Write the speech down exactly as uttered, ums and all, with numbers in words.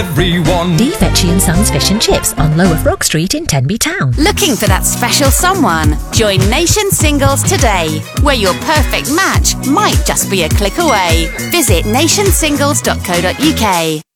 Everyone. D. Fetchy and Sons Fish and Chips on Lower Frog Street in Tenby Town. Looking for that special someone? Join Nation Singles today, where your perfect match might just be a click away. Visit nation singles dot co dot uk.